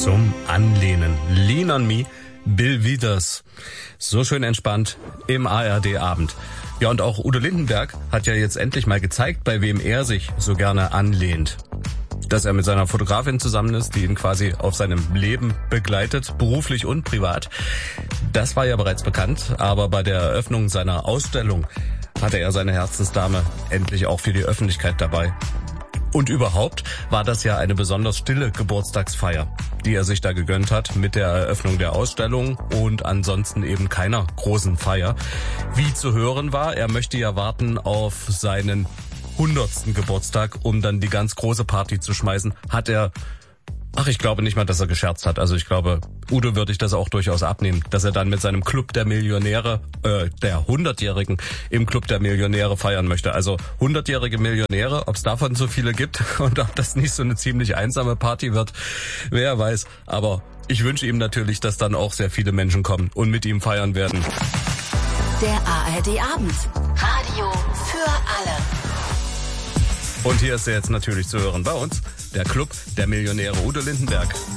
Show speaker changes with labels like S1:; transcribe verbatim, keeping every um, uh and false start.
S1: zum Anlehnen. Lean on Me, Bill Withers. So schön entspannt im A R D-Abend. Ja, und auch Udo Lindenberg hat ja jetzt endlich mal gezeigt, bei wem er sich so gerne anlehnt. Dass er mit seiner Fotografin zusammen ist, die ihn quasi auf seinem Leben begleitet, beruflich und privat. Das war ja bereits bekannt, aber bei der Eröffnung seiner Ausstellung hatte er seine Herzensdame endlich auch für die Öffentlichkeit dabei. Und überhaupt war das ja eine besonders stille Geburtstagsfeier, die er sich da gegönnt hat mit der Eröffnung der Ausstellung und ansonsten eben keiner großen Feier. Wie zu hören war, er möchte ja warten auf seinen hundertsten Geburtstag, um dann die ganz große Party zu schmeißen. Hat er, ach, ich glaube nicht mal, dass er gescherzt hat. Also ich glaube, Udo würde ich das auch durchaus abnehmen, dass er dann mit seinem Club der Millionäre, äh, der hundertjährigen im Club der Millionäre feiern möchte. Also hundertjährige Millionäre, ob es davon so viele gibt und ob das nicht so eine ziemlich einsame Party wird, wer weiß. Aber ich wünsche ihm natürlich, dass dann auch sehr viele Menschen kommen und mit ihm feiern werden.
S2: Der A R D-Abend. Radio für alle.
S1: Und hier ist er jetzt natürlich zu hören bei uns, der Club der Millionäre, Udo Lindenberg.